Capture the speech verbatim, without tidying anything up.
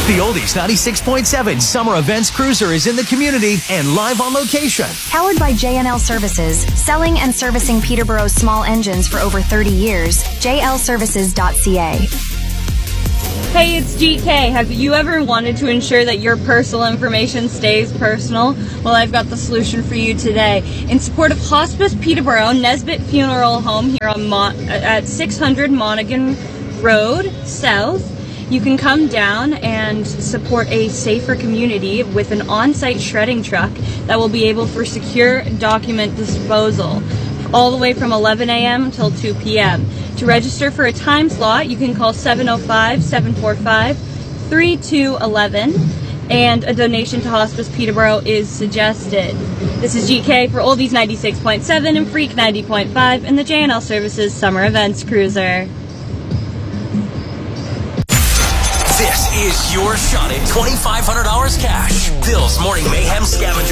The Oldies ninety-six point seven Summer Events Cruiser is in the community and live on location. Powered by J N L Services, selling and servicing Peterborough's small engines for over thirty years. J L services dot C A. Hey, it's G K. Have you ever wanted to ensure that your personal information stays personal? Well, I've got the solution for you today. In support of Hospice Peterborough, Nesbitt Funeral Home here on Mon- at six hundred Monaghan Road South, you can come down and support a safer community with an on-site shredding truck that will be able for secure document disposal all the way from eleven a.m. until two p.m. To register for a time slot, you can call seven oh five, seven four five, three two one one, and a donation to Hospice Peterborough is suggested. This is G K for Oldies ninety-six point seven and Freak ninety point five and the J N L Services Summer Events Cruiser. This is your shot at twenty-five hundred dollars cash. Bill's Morning Mayhem Scavenger